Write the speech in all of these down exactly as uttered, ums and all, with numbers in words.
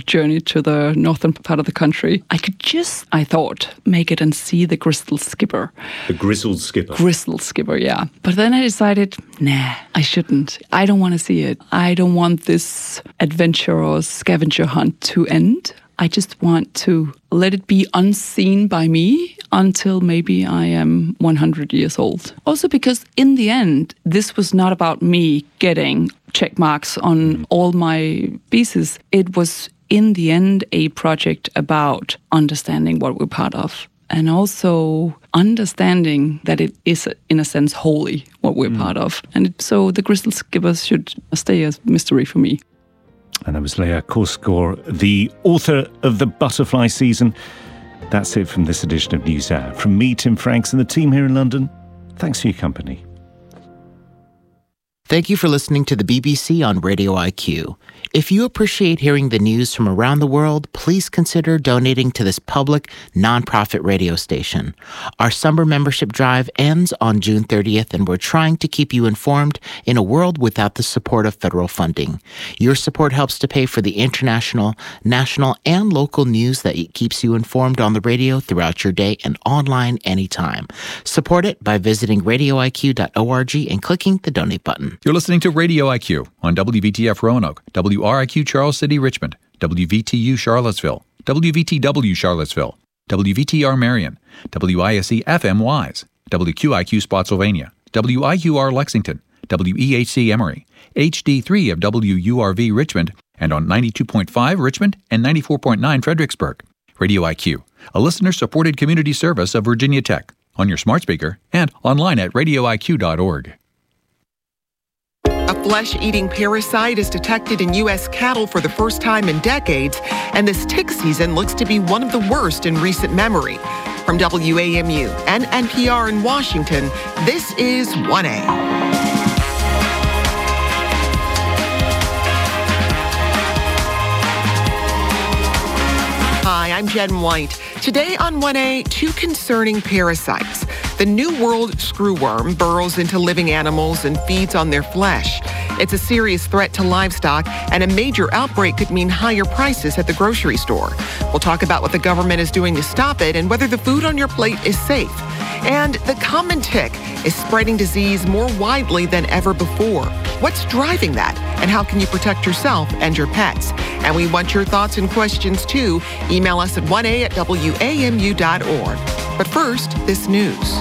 journey to the northern part of the country, I could just, I thought, make it and see the Grizzled Skipper. The Grizzled Skipper? Grizzled Skipper, yeah. But then I decided, nah, I shouldn't. I don't want to see it. I don't want this adventure or scavenger hunt to end. I just want to let it be unseen by me until maybe I am one hundred years old. Also because in the end, this was not about me getting check marks on all my pieces. It was in the end a project about understanding what we're part of. And also understanding that it is, in a sense, holy, what we're mm. part of. And it, so the Grizzled Skippers should stay a mystery for me. And that was Leah Korsgaard, the author of The Butterfly Season. That's it from this edition of NewsHour. From me, Tim Franks, and the team here in London, thanks for your company. Thank you for listening to the B B C on Radio I Q. If you appreciate hearing the news from around the world, please consider donating to this public, nonprofit radio station. Our summer membership drive ends on June thirtieth, and we're trying to keep you informed in a world without the support of federal funding. Your support helps to pay for the international, national, and local news that keeps you informed on the radio throughout your day and online anytime. Support it by visiting radio I Q dot org and clicking the donate button. You're listening to Radio I Q on W V T F Roanoke, W R I Q Charles City, Richmond, W V T U Charlottesville, W V T W Charlottesville, W V T R Marion, W I S E F M Wise, W Q I Q Spotsylvania, W I U R Lexington, W E H C Emory, H D three of W U R V Richmond, and on ninety-two point five Richmond and ninety-four point nine Fredericksburg. Radio I Q, a listener-supported community service of Virginia Tech, on your smart speaker and online at radio I Q dot org. A flesh-eating parasite is detected in U S cattle for the first time in decades, and this tick season looks to be one of the worst in recent memory. From W A M U and N P R in Washington, this is one A. Hi, I'm Jen White. Today on one A, two concerning parasites. The New World screwworm burrows into living animals and feeds on their flesh. It's a serious threat to livestock, and a major outbreak could mean higher prices at the grocery store. We'll talk about what the government is doing to stop it and whether the food on your plate is safe. And the common tick is spreading disease more widely than ever before. What's driving that? And how can you protect yourself and your pets? And we want your thoughts and questions too. Email us at one A at W A M U dot org. But first, this news.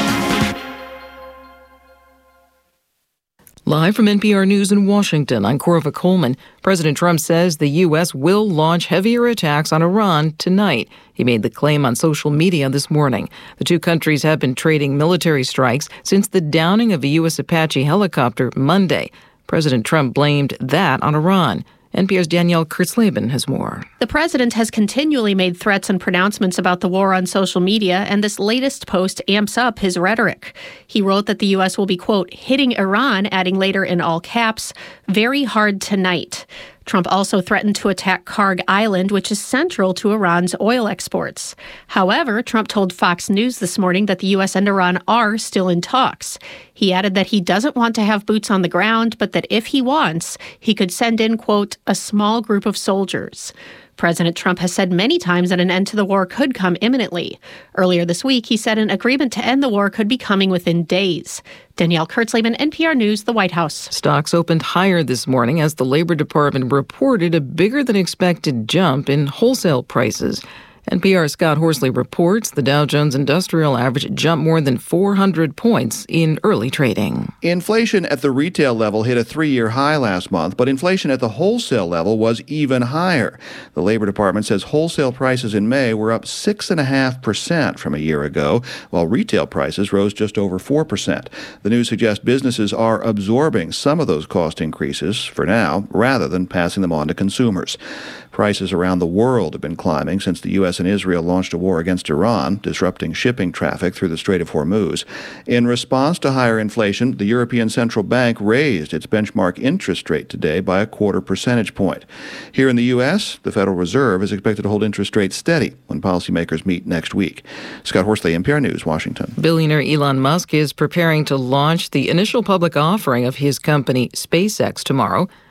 Live from N P R News in Washington, I'm Corva Coleman. President Trump says the U S will launch heavier attacks on Iran tonight. He made the claim on social media this morning. The two countries have been trading military strikes since the downing of a U S Apache helicopter Monday. President Trump blamed that on Iran. N P R's Danielle Kurtzleben has more. The president has continually made threats and pronouncements about the war on social media, and this latest post amps up his rhetoric. He wrote that the U S will be, quote, hitting Iran, adding later in all caps, very hard tonight. Trump also threatened to attack Karg Island, which is central to Iran's oil exports. However, Trump told Fox News this morning that the U S and Iran are still in talks. He added that he doesn't want to have boots on the ground, but that if he wants, he could send in, quote, a small group of soldiers. President Trump has said many times that an end to the war could come imminently. Earlier this week, he said an agreement to end the war could be coming within days. Danielle Kurtzleben, N P R News, the White House. Stocks opened higher this morning as the Labor Department reported a bigger than expected jump in wholesale prices. N P R's Scott Horsley reports the Dow Jones Industrial Average jumped more than four hundred points in early trading. Inflation at the retail level hit a three-year high last month, but inflation at the wholesale level was even higher. The Labor Department says wholesale prices in May were up six point five percent from a year ago, while retail prices rose just over four percent. The news suggests businesses are absorbing some of those cost increases for now, rather than passing them on to consumers. Prices around the world have been climbing since the U S and Israel launched a war against Iran, disrupting shipping traffic through the Strait of Hormuz. In response to higher inflation, the European Central Bank raised its benchmark interest rate today by a quarter percentage point. Here in the U S, the Federal Reserve is expected to hold interest rates steady when policymakers meet next week. Scott Horsley, N P R News, Washington. Billionaire Elon Musk is preparing to launch the initial public offering of his company SpaceX tomorrow.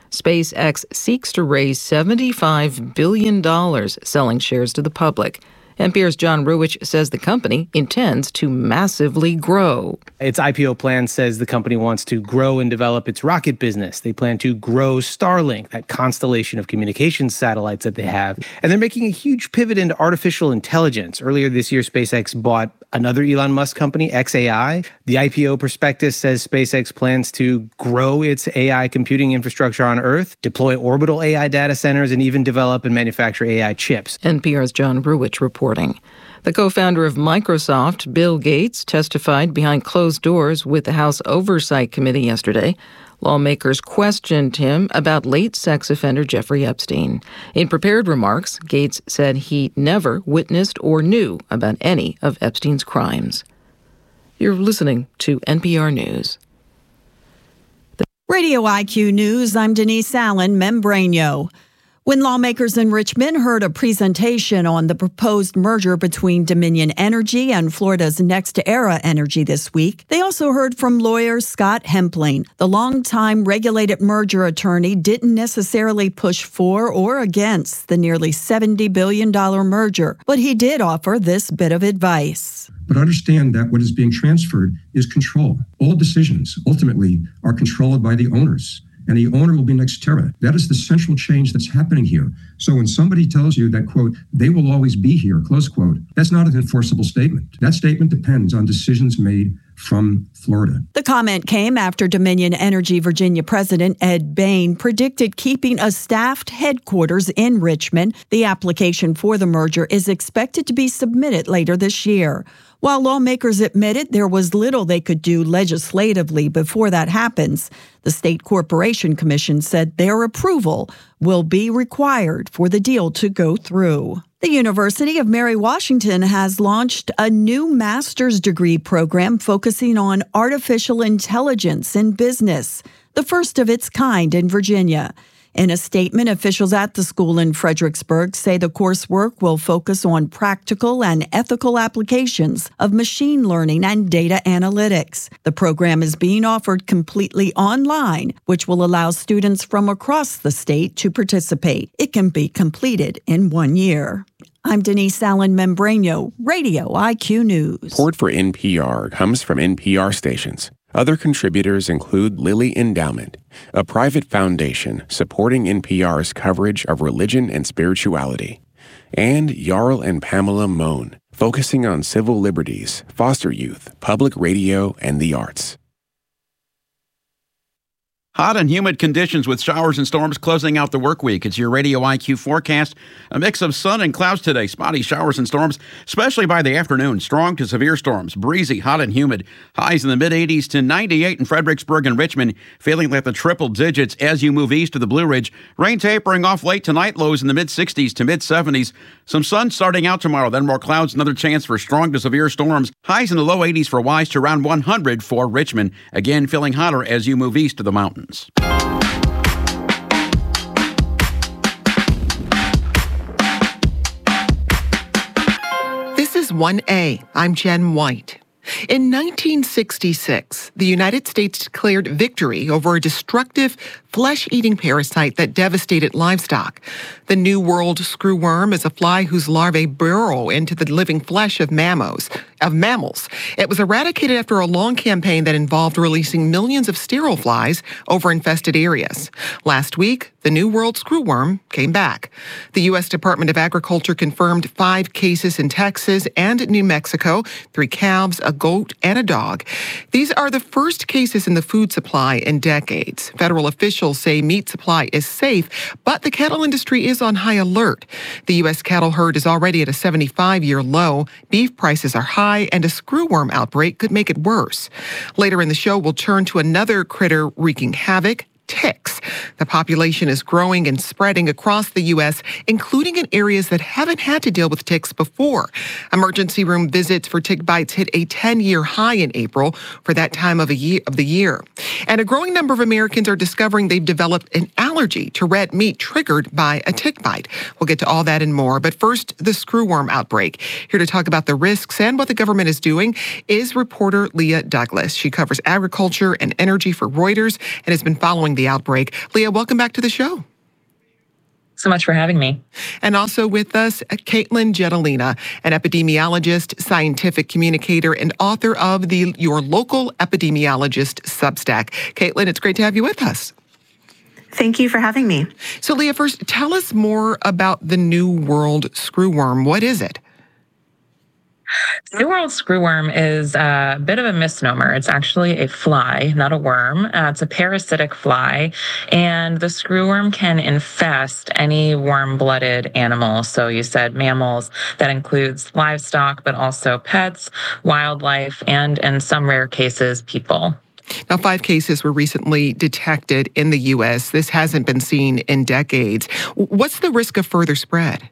SpaceX seeks to raise seventy-five billion dollars selling shares to the public. N P R's John Ruwitch says the company intends to massively grow. Its I P O plan says the company wants to grow and develop its rocket business. They plan to grow Starlink, that constellation of communications satellites that they have. And they're making a huge pivot into artificial intelligence. Earlier this year, SpaceX bought another Elon Musk company, X A I. The I P O prospectus says SpaceX plans to grow its A I computing infrastructure on Earth, deploy orbital A I data centers, and even develop and manufacture A I chips. N P R's John Ruwitch reporting. The co-founder of Microsoft, Bill Gates, testified behind closed doors with the House Oversight Committee yesterday. Lawmakers questioned him about late sex offender Jeffrey Epstein. In prepared remarks, Gates said he never witnessed or knew about any of Epstein's crimes. You're listening to N P R News. Radio I Q News, I'm Denise Allen, Membranio. When lawmakers in Richmond heard a presentation on the proposed merger between Dominion Energy and Florida's NextEra Energy this week, they also heard from lawyer Scott Hempling. The longtime regulated merger attorney didn't necessarily push for or against the nearly seventy billion dollars merger, but he did offer this bit of advice. But understand that what is being transferred is control. All decisions ultimately are controlled by the owners. And the owner will be NextEra. That is the central change that's happening here. So when somebody tells you that, quote, they will always be here, close quote, that's not an enforceable statement. That statement depends on decisions made from Florida. The comment came after Dominion Energy Virginia President Ed Bain predicted keeping a staffed headquarters in Richmond. The application for the merger is expected to be submitted later this year. While lawmakers admitted there was little they could do legislatively before that happens, the State Corporation Commission said their approval will be required for the deal to go through. The University of Mary Washington has launched a new master's degree program focusing on artificial intelligence in business, the first of its kind in Virginia. In a statement, officials at the school in Fredericksburg say the coursework will focus on practical and ethical applications of machine learning and data analytics. The program is being offered completely online, which will allow students from across the state to participate. It can be completed in one year. I'm Denise Allen Membranio, Radio I Q News. Support for N P R comes from N P R stations. Other contributors include Lilly Endowment, a private foundation supporting N P R's coverage of religion and spirituality, and Jarl and Pamela Mohn, focusing on civil liberties, foster youth, public radio, and the arts. Hot and humid conditions with showers and storms closing out the work week. It's your Radio I Q forecast. A mix of sun and clouds today. Spotty showers and storms, especially by the afternoon. Strong to severe storms. Breezy, hot and humid. Highs in the mid eighties to ninety-eight in Fredericksburg and Richmond. Feeling like the triple digits as you move east to the Blue Ridge. Rain tapering off late tonight. Lows in the mid sixties to mid seventies. Some sun starting out tomorrow. Then more clouds. Another chance for strong to severe storms. Highs in the low eighties for Wise to around one hundred for Richmond. Again, feeling hotter as you move east to the mountains. This is one A. I'm Jen White. In nineteen sixty-six, the United States declared victory over a destructive flesh-eating parasite that devastated livestock. The New World screwworm is a fly whose larvae burrow into the living flesh of mammals. Of mammals. It was eradicated after a long campaign that involved releasing millions of sterile flies over infested areas. Last week, the New World screwworm came back. The U S Department of Agriculture confirmed five cases in Texas and New Mexico, three calves, a goat, and a dog. These are the first cases in the food supply in decades. Federal officials say meat supply is safe, but the cattle industry is on high alert. The U S cattle herd is already at a seventy-five-year low. Beef prices are high, and a screwworm outbreak could make it worse. Later in the show, we'll turn to another critter wreaking havoc: ticks. The population is growing and spreading across the U S, including in areas that haven't had to deal with ticks before. Emergency room visits for tick bites hit a ten-year high in April for that time of, a year, of the year. And a growing number of Americans are discovering they've developed an allergy to red meat triggered by a tick bite. We'll get to all that and more. But first, the screwworm outbreak. Here to talk about the risks and what the government is doing is reporter Leah Douglas. She covers agriculture and energy for Reuters and has been following the outbreak. Leah, welcome back to the show. So much for having me. And also with us, Caitlin Jetelina, an epidemiologist, scientific communicator, and author of the Your Local Epidemiologist Substack. Caitlin, it's great to have you with us. Thank you for having me. So, Leah, first, tell us more about the New World screwworm. What is it? The New World screwworm is a bit of a misnomer. It's actually a fly, not a worm. Uh, it's a parasitic fly, and the screwworm can infest any warm-blooded animal. So you said mammals. That includes livestock, but also pets, wildlife, and in some rare cases, people. Now, five cases were recently detected in the U S. This hasn't been seen in decades. What's the risk of further spread?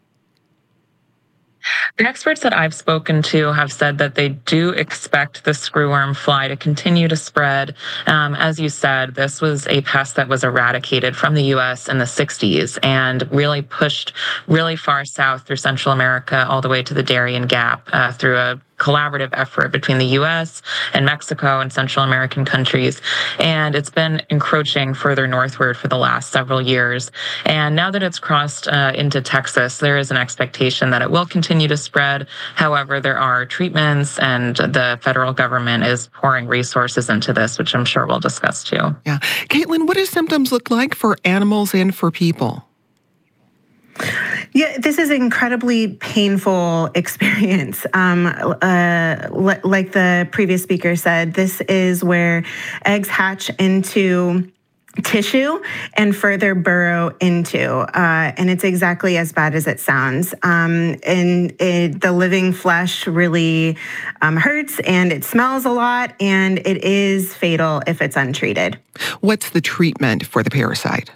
The experts that I've spoken to have said that they do expect the screwworm fly to continue to spread. Um, as you said, this was a pest that was eradicated from the U S in the sixties and really pushed really far south through Central America all the way to the Darien Gap uh, through a collaborative effort between the U S and Mexico and Central American countries. And it's been encroaching further northward for the last several years. And now that it's crossed uh, into Texas, there is an expectation that it will continue to spread. However, there are treatments, and the federal government is pouring resources into this, which I'm sure we'll discuss too. Yeah. Caitlin, what do symptoms look like for animals and for people? Yeah, this is an incredibly painful experience. Um, uh, l- like the previous speaker said, this is where eggs hatch into tissue and further burrow into, uh, and it's exactly as bad as it sounds. Um, and it, the living flesh really um, hurts, and it smells a lot, and it is fatal if it's untreated. What's the treatment for the parasite?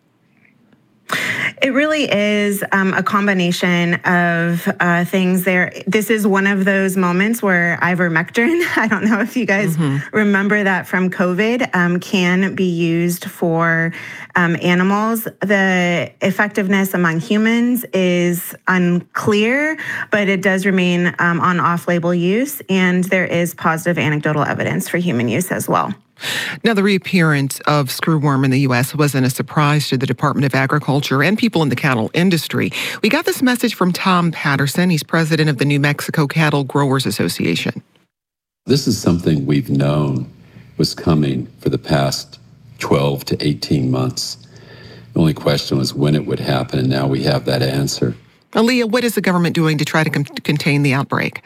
It really is um, a combination of uh, things there. This is one of those moments where ivermectin, I don't know if you guys mm-hmm. remember that from COVID, um, can be used for um, animals. The effectiveness among humans is unclear, but it does remain um, on off-label use, and there is positive anecdotal evidence for human use as well. Now, the reappearance of screwworm in the U S wasn't a surprise to the Department of Agriculture and people in the cattle industry. We got this message from Tom Patterson. He's president of the New Mexico Cattle Growers Association. This is something we've known was coming for the past twelve to eighteen months. The only question was when it would happen, and now we have that answer. Aaliyah, what is the government doing to try to con- contain the outbreak?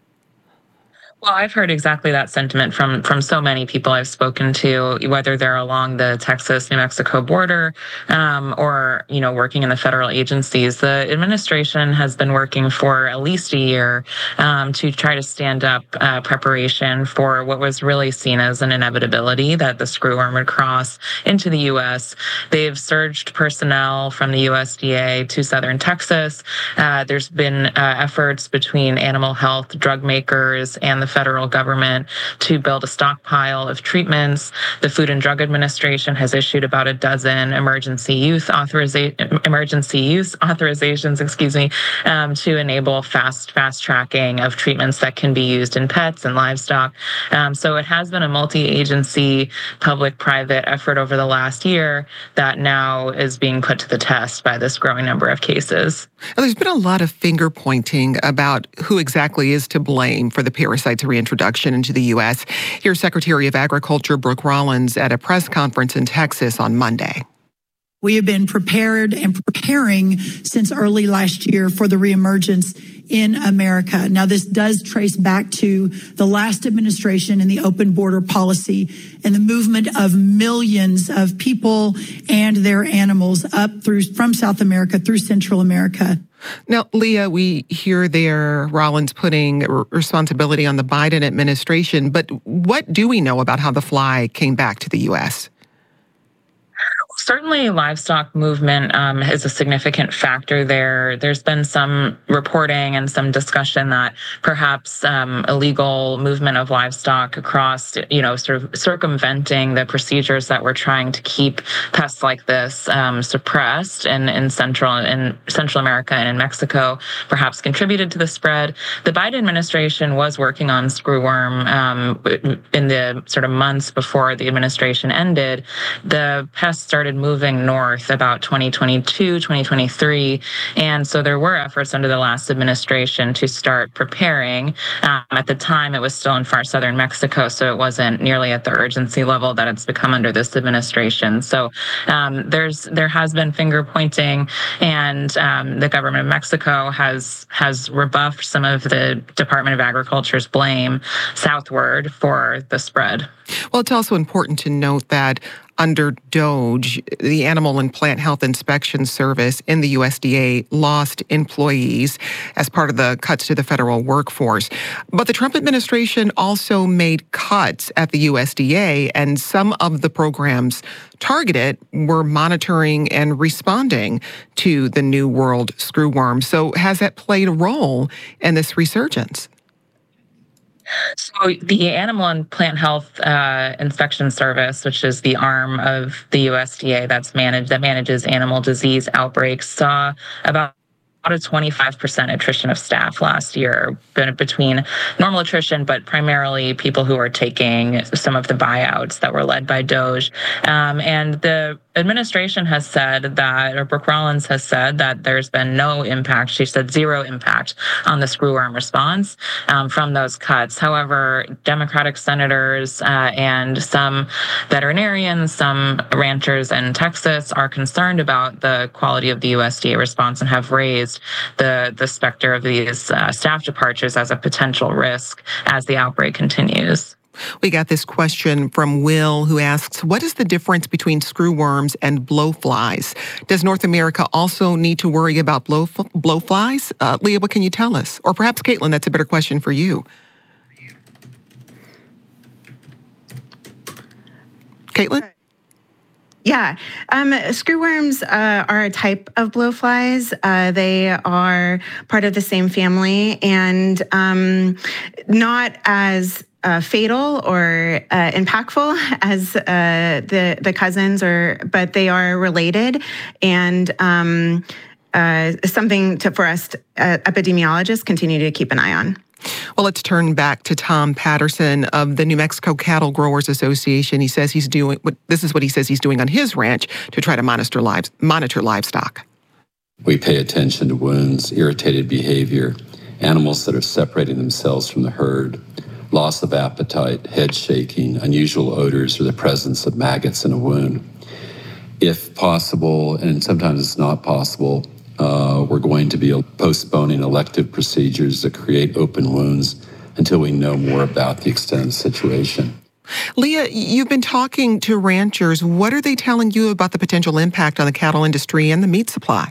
Well, I've heard exactly that sentiment from from so many people I've spoken to, whether they're along the Texas-New Mexico border um, or, you know, working in the federal agencies. The administration has been working for at least a year um, to try to stand up uh, preparation for what was really seen as an inevitability that the screwworm would cross into the U S. They've surged personnel from the U S D A to southern Texas. Uh, there's been uh, efforts between animal health, drug makers, and the federal government to build a stockpile of treatments. The Food and Drug Administration has issued about a dozen emergency use authoriza- emergency use authorizations, excuse me, um, to enable fast fast tracking of treatments that can be used in pets and livestock. Um, so it has been a multi-agency, public-private effort over the last year that now is being put to the test by this growing number of cases. Now, there's been a lot of finger pointing about who exactly is to blame for the parasite's reintroduction into the U S. Here's Secretary of Agriculture Brooke Rollins at a press conference in Texas on Monday. We have been prepared and preparing since early last year for the reemergence in America. Now, this does trace back to the last administration and the open border policy and the movement of millions of people and their animals up through from South America through Central America. Now, Leah, we hear there Rollins putting responsibility on the Biden administration, but what do we know about how the fly came back to the U S? Certainly, livestock movement um, is a significant factor there. There's been some reporting and some discussion that perhaps um, illegal movement of livestock across, you know, sort of circumventing the procedures that we're trying to keep pests like this um, suppressed in, in Central in Central America and in Mexico, perhaps contributed to the spread. The Biden administration was working on screwworm um, in the sort of months before the administration ended. The pests started moving north about twenty twenty-two, twenty twenty-three. And so there were efforts under the last administration to start preparing. Um, at the time, it was still in far southern Mexico, so it wasn't nearly at the urgency level that it's become under this administration. So um, there's there has been finger pointing, and um, the government of Mexico has has rebuffed some of the Department of Agriculture's blame southward for the spread. Well, it's also important to note that under DOGE, the Animal and Plant Health Inspection Service in the U S D A lost employees as part of the cuts to the federal workforce. But the Trump administration also made cuts at the U S D A, and some of the programs targeted were monitoring and responding to the New World screwworm. So has that played a role in this resurgence? So the Animal and Plant Health uh, Inspection Service, which is the arm of the U S D A that's managed that manages animal disease outbreaks, saw about a twenty-five percent attrition of staff last year, between normal attrition, but primarily people who are taking some of the buyouts that were led by DOGE. Um, and the administration has said that, or Brooke Rollins has said that there's been no impact. She said zero impact on the screwworm response um, from those cuts. However, Democratic senators uh, and some veterinarians, some ranchers in Texas are concerned about the quality of the U S D A response and have raised the, the specter of these uh, staff departures as a potential risk as the outbreak continues. We got this question from Will, who asks, what is the difference between screwworms and blowflies? Does North America also need to worry about blow, blowflies? Uh, Leah, what can you tell us? Or perhaps, Caitlin, that's a better question for you. Caitlin? Yeah, um, screwworms uh, are a type of blowflies. Uh, they are part of the same family and um, not as Uh, fatal or uh, impactful as uh, the the cousins, or but they are related, and um, uh, something to, for us to, uh, epidemiologists continue to keep an eye on. Well, let's turn back to Tom Patterson of the New Mexico Cattle Growers Association. He says he's doing this is what he says he's doing on his ranch to try to monitor lives, monitor livestock. We pay attention to wounds, irritated behavior, animals that are separating themselves from the herd, loss of appetite, head shaking, unusual odors, or the presence of maggots in a wound. If possible, and sometimes it's not possible, uh, we're going to be postponing elective procedures that create open wounds until we know more about the extent of the situation. Leah, you've been talking to ranchers. What are they telling you about the potential impact on the cattle industry and the meat supply?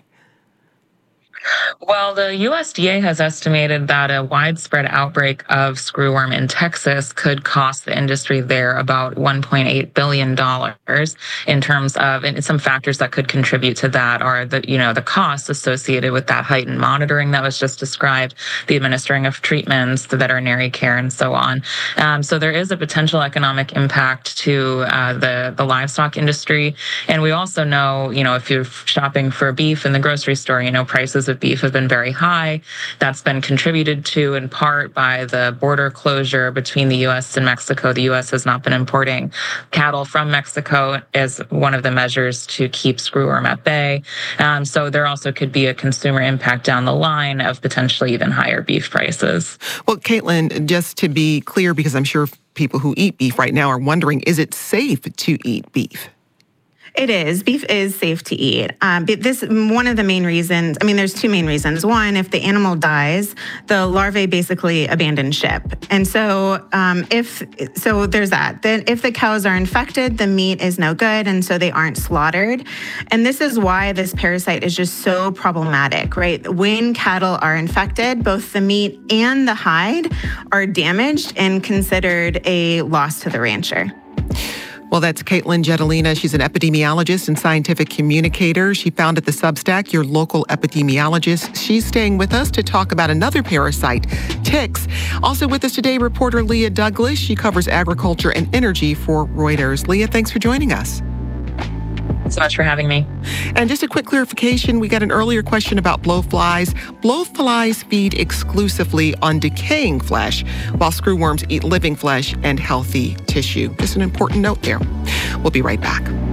Well, the U S D A has estimated that a widespread outbreak of screwworm in Texas could cost the industry there about one point eight billion dollars in terms of, and some factors that could contribute to that are the, you know, the costs associated with that heightened monitoring that was just described, the administering of treatments, the veterinary care, and so on. Um, so there is a potential economic impact to uh, the, the livestock industry. And we also know, you know, if you're shopping for beef in the grocery store, you know, prices of beef have been very high. That's been contributed to in part by the border closure between the U S and Mexico. The U S has not been importing cattle from Mexico as one of the measures to keep screwworm at bay. Um, so there also could be a consumer impact down the line of potentially even higher beef prices. Well, Caitlin, just to be clear, because I'm sure people who eat beef right now are wondering, is it safe to eat beef? It is. Beef is safe to eat. Um, this one of the main reasons. I mean, there's two main reasons. One, if the animal dies, the larvae basically abandon ship, and so um, if so, there's that. Then, if the cows are infected, the meat is no good, and so they aren't slaughtered. And this is why this parasite is just so problematic, right? When cattle are infected, both the meat and the hide are damaged and considered a loss to the rancher. Well, that's Caitlin Jetelina. She's an epidemiologist and scientific communicator. She founded the Substack, Your Local Epidemiologist. She's staying with us to talk about another parasite, ticks. Also with us today, reporter Leah Douglas. She covers agriculture and energy for Reuters. Leah, thanks for joining us. So much for having me. And just a quick clarification, we got an earlier question about blowflies. Blowflies feed exclusively on decaying flesh, while screwworms eat living flesh and healthy tissue. Just an important note there. We'll be right back.